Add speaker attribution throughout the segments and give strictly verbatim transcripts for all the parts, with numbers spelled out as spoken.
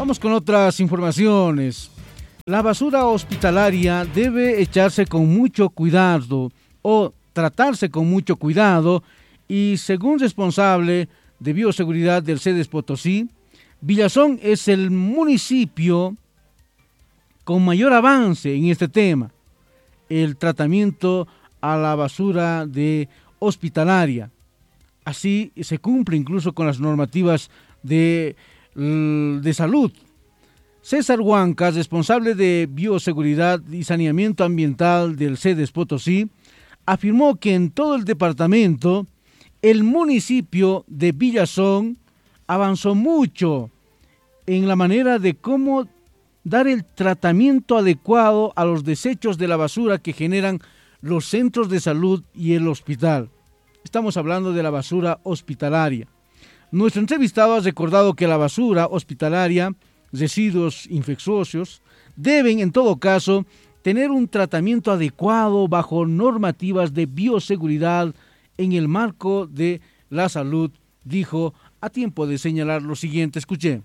Speaker 1: Vamos con otras informaciones. La basura hospitalaria debe echarse con mucho cuidado o tratarse con mucho cuidado y, según responsable de bioseguridad del CEDES Potosí, Villazón es el municipio con mayor avance en este tema, el tratamiento a la basura de hospitalaria. Así se cumple incluso con las normativas de, de salud. César Huancas, responsable de bioseguridad y saneamiento ambiental del CEDES Potosí, afirmó que en todo el departamento el municipio de Villazón avanzó mucho en la manera de cómo dar el tratamiento adecuado a los desechos de la basura que generan los centros de salud y el hospital. Estamos hablando de la basura hospitalaria. Nuestro entrevistado ha recordado que la basura hospitalaria, residuos infecciosos, deben en todo caso tener un tratamiento adecuado bajo normativas de bioseguridad en el marco de la salud, dijo, a tiempo de señalar lo siguiente. Escuché.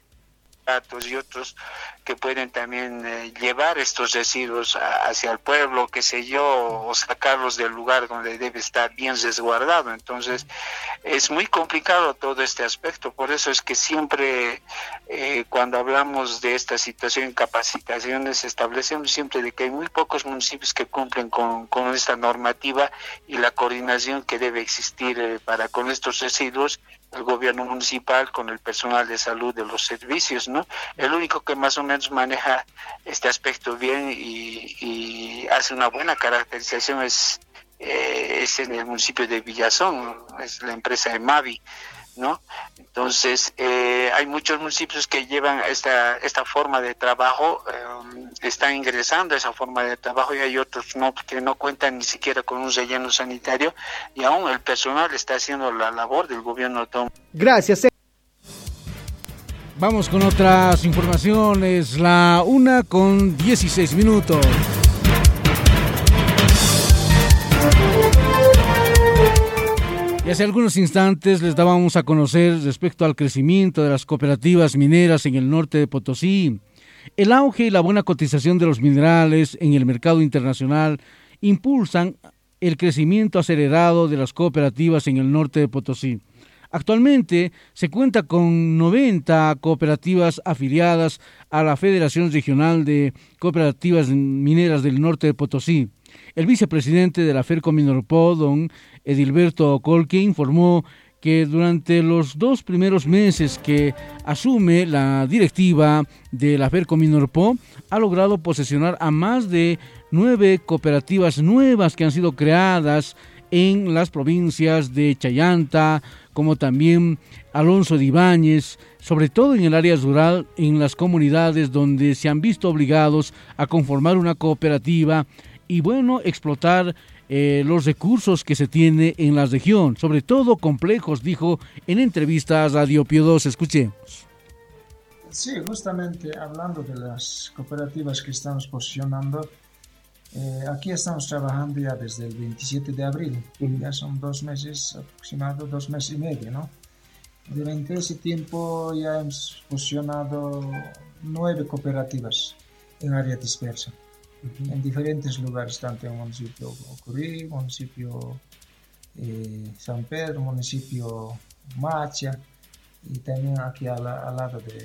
Speaker 2: Y otros que pueden también eh, llevar estos residuos a, hacia el pueblo, qué sé yo, o sacarlos del lugar donde debe estar bien resguardado. Entonces es muy complicado todo este aspecto, por eso es que siempre eh, cuando hablamos de esta situación, capacitaciones, establecemos siempre de que hay muy pocos municipios que cumplen con, con esta normativa y la coordinación que debe existir eh, para con estos residuos, el gobierno municipal con el personal de salud de los servicios, ¿no? El único que más o menos maneja este aspecto bien y, y hace una buena caracterización es, eh, es en el municipio de Villazón, es la empresa EMAVI, ¿no? Entonces, eh, hay muchos municipios que llevan esta esta forma de trabajo, eh, están ingresando a esa forma de trabajo, y hay otros no que no cuentan ni siquiera con un relleno sanitario, y aún el personal está haciendo la labor del gobierno autónomo.
Speaker 1: Gracias. Vamos con otras informaciones, la una con dieciséis minutos. Y hace algunos instantes les dábamos a conocer respecto al crecimiento de las cooperativas mineras en el norte de Potosí. El auge y la buena cotización de los minerales en el mercado internacional impulsan el crecimiento acelerado de las cooperativas en el norte de Potosí. Actualmente se cuenta con noventa cooperativas afiliadas a la Federación Regional de Cooperativas Mineras del Norte de Potosí. El vicepresidente de la Fercominorpo, don Edilberto Colque, informó que durante los dos primeros meses que asume la directiva de la Fercominorpo, ha logrado posesionar a más de nueve cooperativas nuevas que han sido creadas en las provincias de Chayanta, como también Alonso de Ibáñez, sobre todo en el área rural, en las comunidades donde se han visto obligados a conformar una cooperativa y, bueno, explotar eh, los recursos que se tiene en la región, sobre todo complejos, dijo en entrevista a Radio Pío dos. Escuchemos.
Speaker 3: Sí, justamente hablando de las cooperativas que estamos posicionando, eh, aquí estamos trabajando ya desde el veintisiete de abril, uh-huh. Ya son dos meses, aproximadamente dos meses y medio, ¿no? Durante ese tiempo ya hemos posicionado nueve cooperativas en área dispersa, uh-huh. En diferentes lugares, tanto en el municipio Ocurí, municipio eh, San Pedro, municipio Macha, y también aquí al, al lado de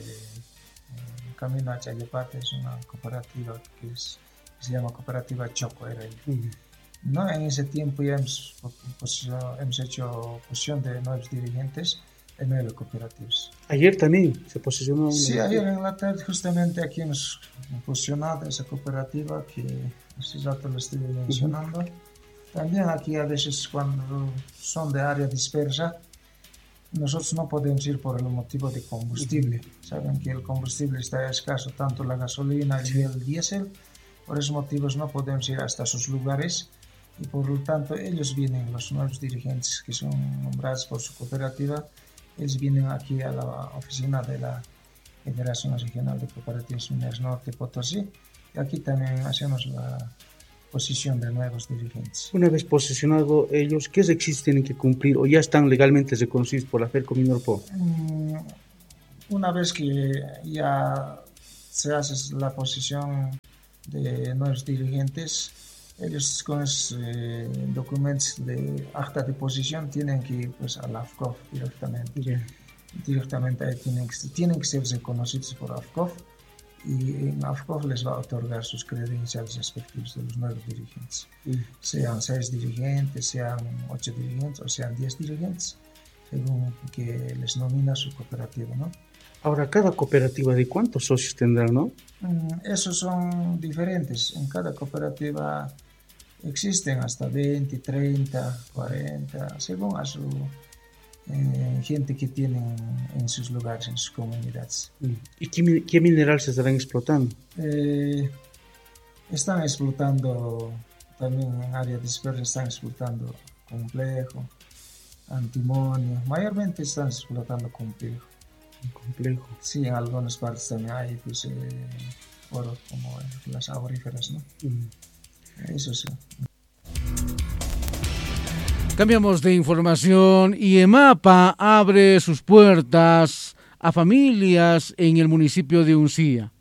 Speaker 3: eh, Camino a Chayapata es una cooperativa que, es, que se llama Cooperativa Choco. Era el, uh-huh. ¿No? En ese tiempo ya hemos, pues, hemos hecho posición de nuevos dirigentes en nueve cooperativas.
Speaker 1: Ayer también se posicionó.
Speaker 3: Sí, ayer en la tarde justamente aquí hemos posicionado esa cooperativa que hace rato lo estoy mencionando. Uh-huh. También aquí a veces cuando son de área dispersa, nosotros no podemos ir por el motivo de combustible. Uh-huh. Saben que el combustible está escaso, tanto la gasolina y el diésel. Por esos motivos no podemos ir hasta sus lugares y por lo tanto ellos vienen, los nuevos dirigentes que son nombrados por su cooperativa, ellos vienen aquí a la oficina de la Federación Regional de Cooperativas Mineras Norte Potosí y aquí también hacemos la posición de nuevos dirigentes.
Speaker 1: Una vez posicionado ellos, ¿qué requisitos tienen que cumplir o ya están legalmente reconocidos por la Fercominorpo?
Speaker 3: Mm, una vez que ya se hace la posición de nuevos dirigentes, ellos con los eh, documentos de acta de posición tienen que ir pues, a la A F C O F directamente. Yeah. Directamente ahí tienen que, tienen que ser reconocidos por A F C O F y en A F C O F les va a otorgar sus credenciales respectivos de los nuevos dirigentes. Mm. Sean seis dirigentes, sean ocho dirigentes o sean diez dirigentes, según que les nomina su cooperativa, ¿no?
Speaker 1: Ahora, cada cooperativa, ¿de cuántos socios tendrá, no?
Speaker 3: Mm, esos son diferentes. En cada cooperativa existen hasta veinte, treinta, cuarenta, según a su eh, gente que tienen en sus lugares, en sus comunidades.
Speaker 1: ¿Y qué, qué mineral se estarán explotando?
Speaker 3: Eh, están explotando, también en área dispersa están explotando complejo, antimonio, mayormente están explotando complejo.
Speaker 1: Complejo.
Speaker 3: Sí, en algunas partes también hay pues, eh, oro como las auríferas, ¿no? Mm. Eso sí.
Speaker 1: Cambiamos de información y EMAPA abre sus puertas a familias en el municipio de Uncía.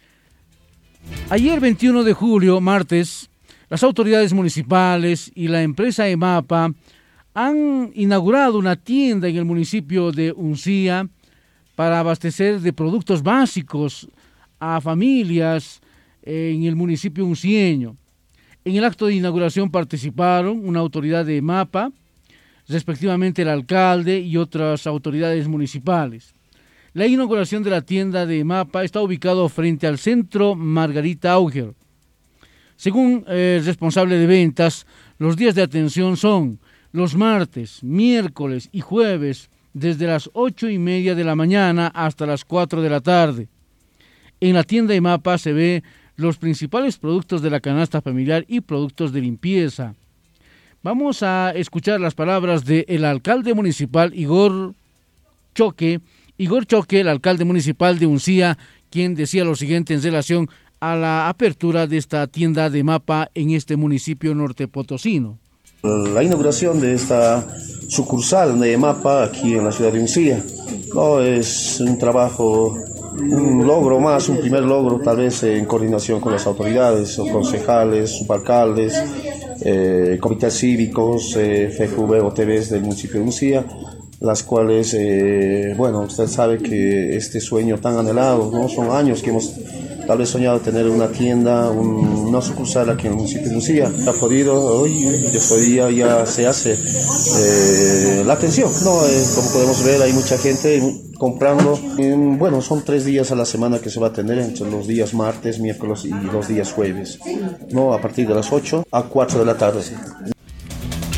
Speaker 1: Ayer, veintiuno de julio, martes, las autoridades municipales y la empresa EMAPA han inaugurado una tienda en el municipio de Uncía para abastecer de productos básicos a familias en el municipio uncieño. En el acto de inauguración participaron una autoridad de EMAPA, respectivamente el alcalde y otras autoridades municipales. La inauguración de la tienda de EMAPA está ubicado frente al centro Margarita Auger. Según el responsable de ventas, los días de atención son los martes, miércoles y jueves, desde las ocho y media de la mañana hasta las cuatro de la tarde. En la tienda EMAPA se ve los principales productos de la canasta familiar y productos de limpieza. Vamos a escuchar las palabras del alcalde municipal Igor Choque, Igor Choque, el alcalde municipal de Uncía, quien decía lo siguiente en relación a la apertura de esta tienda de EMAPA en este municipio norte potosino.
Speaker 4: La inauguración de esta sucursal de EMAPA aquí en la ciudad de Uncía, no es un trabajo, un logro más, un primer logro tal vez en coordinación con las autoridades, o concejales, subalcaldes, eh, comités cívicos, eh, F J V o T Vs del municipio de Uncía, las cuales, eh, bueno, usted sabe que este sueño tan anhelado, ¿no? Son años que hemos tal vez soñado tener una tienda, un, una sucursal aquí en el municipio de Uncía. Ha podido, hoy, de este día ya se hace eh, la atención, ¿no? Eh, como podemos ver, hay mucha gente comprando. En, bueno, son tres días a la semana que se va a atender, entre los días martes, miércoles y los días jueves, ¿no? A partir de las ocho a cuatro de la tarde.